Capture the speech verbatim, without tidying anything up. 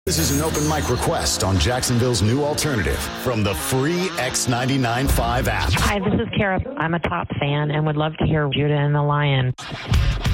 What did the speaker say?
This is an open mic request on Jacksonville's new alternative from the free X ninety-nine point five app. Hi, this is Kara. I'm a top fan and would love to hear Judah and the Lion.